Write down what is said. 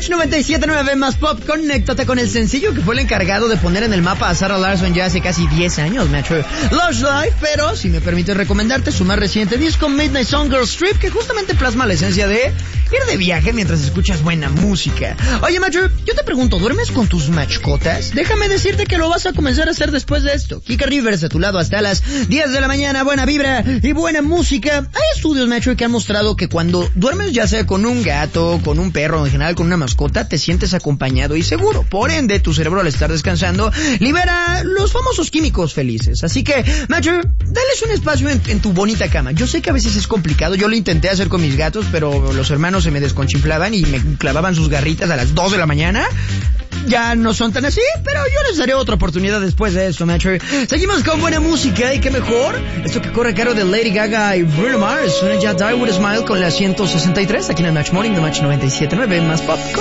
Match 97.9 más pop. Conéctate con el sencillo que fue el encargado de poner en el mapa a Sarah Larsson ya hace casi 10 años, Metro. Lush Life, pero si me permites recomendarte su más reciente disco, Midnight Song Girl Strip, que justamente plasma la esencia de ir de viaje mientras escuchas buena música. Oye, Metro, yo te pregunto, ¿duermes con tus mascotas? Déjame decirte que lo vas a comenzar a hacer después de esto. Kika Rivers a tu lado hasta las 10 de la mañana, buena vibra y buena música. Hay estudios, Metro, que han mostrado que cuando duermes ya sea con un gato, con un perro, en general con una mascota, te sientes acompañado y seguro. Por ende, tu cerebro al estar descansando libera los famosos químicos felices. Así que, Metro, dales un espacio en tu bonita cama. Yo sé que a veces es complicado, yo lo intenté hacer con mis gatos, pero los hermanos se me desconchiflaban y me clavaban sus garritas a las 2 de la mañana. Ya no son tan así, pero yo les daré otra oportunidad después de eso, Metro. Seguimos con buena música y qué mejor. Esto que corre a cargo de Lady Gaga y Bruno Mars. Suena ya Die With A Smile con la 163 aquí en el Match Morning de Match 97.9 más pop.